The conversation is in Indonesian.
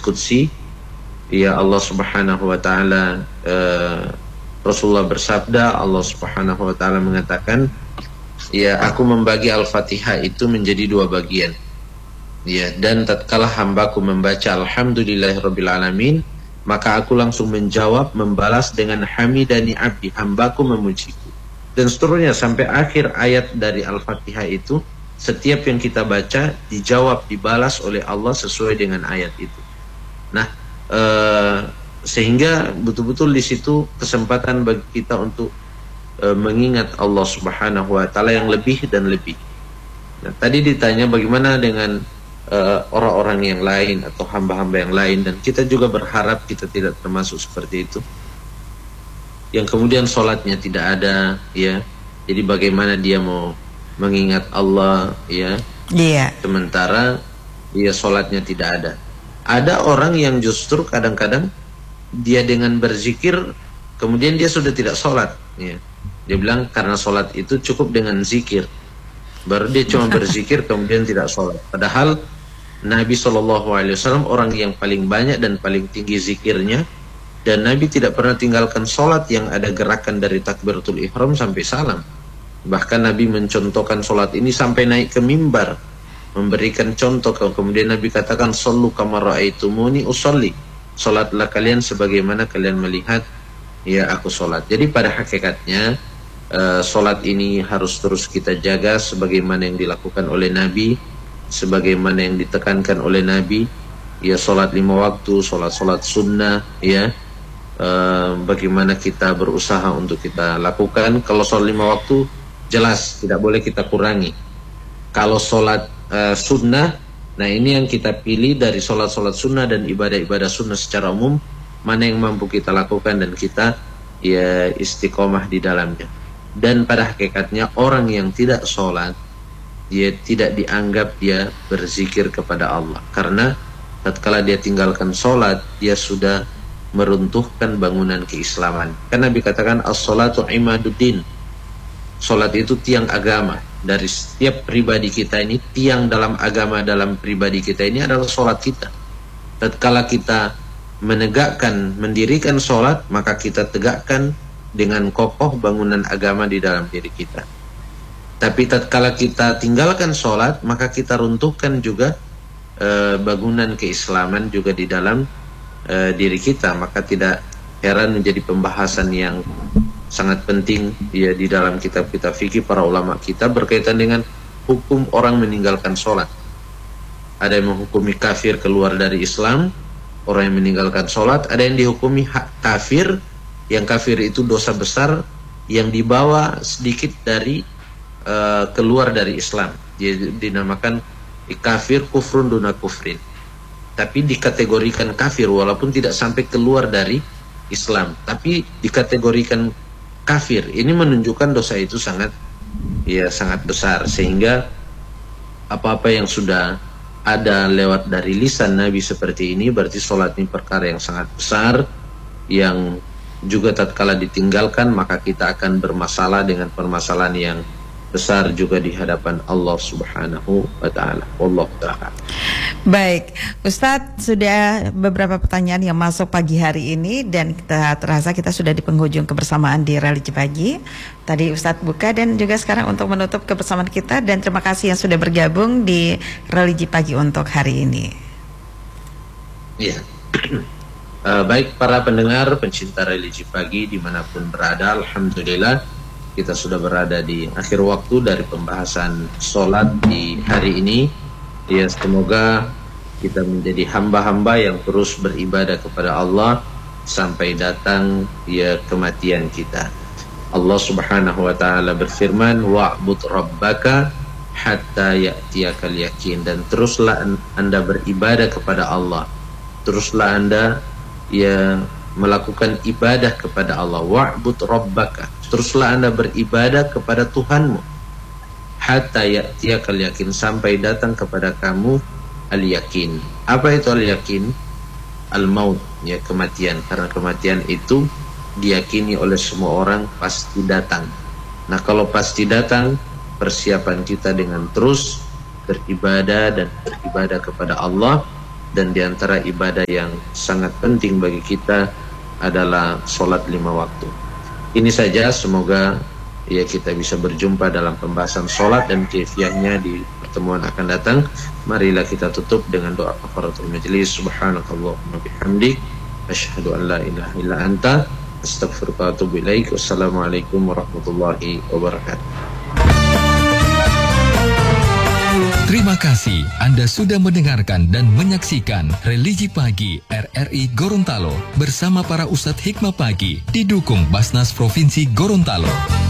Qudsi, ya Allah Subhanahu wa taala, Rasulullah bersabda, Allah Subhanahu wa taala mengatakan, ya aku membagi Al-Fatihah itu menjadi dua bagian. Ya, dan tatkala hambaku membaca Alhamdulillahirabbil alamin, maka aku langsung menjawab, membalas dengan hamidani abdi, hambaku memujiku. Dan seterusnya sampai akhir ayat dari Al-Fatihah itu, setiap yang kita baca dijawab, dibalas oleh Allah sesuai dengan ayat itu. Nah, sehingga betul-betul di situ kesempatan bagi kita untuk mengingat Allah Subhanahu wa taala yang lebih dan lebih. Nah, tadi ditanya bagaimana dengan orang-orang yang lain atau hamba-hamba yang lain, dan kita juga berharap kita tidak termasuk seperti itu. Yang kemudian sholatnya tidak ada, ya. Jadi bagaimana dia mau mengingat Allah, ya? Sementara dia sholatnya tidak ada. Ada orang yang justru kadang-kadang dia dengan berzikir kemudian dia sudah tidak sholat, ya. Dia bilang karena sholat itu cukup dengan zikir, baru dia cuma berzikir kemudian tidak sholat. Padahal Nabi SAW orang yang paling banyak dan paling tinggi zikirnya, dan Nabi tidak pernah tinggalkan sholat yang ada gerakan dari takbiratul ihram sampai salam. Bahkan Nabi mencontohkan sholat ini sampai naik ke mimbar, memberikan contoh. Kemudian Nabi katakan, "Shallu kama ra'aitumuni usolli." Sholatlah kalian sebagaimana kalian melihat ya aku sholat. Jadi pada hakikatnya sholat ini harus terus kita jaga sebagaimana yang dilakukan oleh Nabi, sebagaimana yang ditekankan oleh Nabi, ya sholat 5 waktu, sholat sunnah, ya. Bagaimana kita berusaha untuk kita lakukan. Kalau sholat 5 waktu jelas tidak boleh kita kurangi. Kalau sholat sunnah, nah ini yang kita pilih dari sholat-sholat sunnah dan ibadah-ibadah sunnah secara umum, mana yang mampu kita lakukan dan kita ya istiqomah di dalamnya. Dan pada hakikatnya orang yang tidak sholat, dia tidak dianggap dia berzikir kepada Allah, karena tatkala dia tinggalkan sholat, dia sudah meruntuhkan bangunan keislaman. Karena Nabi katakan as-sholatu imaduddin, sholat itu tiang agama. Dari setiap pribadi kita ini, tiang dalam agama dalam pribadi kita ini adalah sholat kita. Tatkala kita menegakkan, mendirikan sholat, maka kita tegakkan dengan kokoh bangunan agama di dalam diri kita. Tapi tatkala kita tinggalkan sholat, maka kita runtuhkan juga bangunan keislaman juga di dalam diri kita. Maka tidak heran menjadi pembahasan yang sangat penting ya di dalam kitab-kitab fikih para ulama kita berkaitan dengan hukum orang meninggalkan sholat. Ada yang menghukumi kafir keluar dari Islam, orang yang meninggalkan sholat. Ada yang dihukumi kafir, yang kafir itu dosa besar yang dibawa sedikit dari keluar dari Islam. Dia dinamakan kafir kufrun duna kufrin, tapi dikategorikan kafir walaupun tidak sampai keluar dari Islam, tapi dikategorikan kafir. Ini menunjukkan dosa itu sangat besar, sehingga apa-apa yang sudah ada lewat dari lisan Nabi seperti ini berarti sholat ini perkara yang sangat besar, yang juga tatkala ditinggalkan maka kita akan bermasalah dengan permasalahan yang besar juga di hadapan Allah Subhanahu wa taala. Wallahu taala. Baik, Ustadz, sudah beberapa pertanyaan yang masuk pagi hari ini dan kita terasa kita sudah di penghujung kebersamaan di Religi Pagi. Tadi Ustadz buka dan juga sekarang untuk menutup kebersamaan kita, dan terima kasih yang sudah bergabung di Religi Pagi untuk hari ini. Iya. Baik para pendengar pencinta Religi Pagi dimanapun berada, alhamdulillah kita sudah berada di akhir waktu dari pembahasan sholat di hari ini. Ya, semoga kita menjadi hamba-hamba yang terus beribadah kepada Allah sampai datang ya kematian kita. Allah Subhanahu wa taala berfirman, wa'bud rabbaka hatta ya'tiyakal yakin, dan teruslah Anda beribadah kepada Allah. Teruslah Anda ya melakukan ibadah kepada Allah. Wa'bud rabbaka, teruslah Anda beribadah kepada Tuhanmu. Hatta ya'tiyakal yakin, sampai datang kepada kamu al-yakin. Apa itu al-yakin? Al-maut, ya kematian. Karena kematian itu diyakini oleh semua orang pasti datang. Nah, kalau pasti datang, persiapan kita dengan terus beribadah dan beribadah kepada Allah, dan di antara ibadah yang sangat penting bagi kita adalah sholat 5 waktu. Ini saja, semoga ya kita bisa berjumpa dalam pembahasan sholat dan kaifiahnya di pertemuan akan datang. Marilah kita tutup dengan doa kafaratul majlis. Subhanakallahumma bihamdik, asyhadu an la ilaha illa anta, astaghfiruka wa atubu ilaik. Wassalamualaikum warahmatullahi wabarakatuh. Terima kasih Anda sudah mendengarkan dan menyaksikan Religi Pagi RRI Gorontalo bersama para Ustadz Hikmah Pagi didukung Basnas Provinsi Gorontalo.